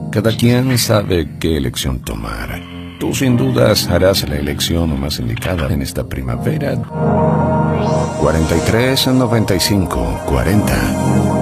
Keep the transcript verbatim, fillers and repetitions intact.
Cada quien sabe qué elección tomar. Tú sin dudas harás la elección más indicada en esta primavera. cuarenta y tres noventa y cinco cuarenta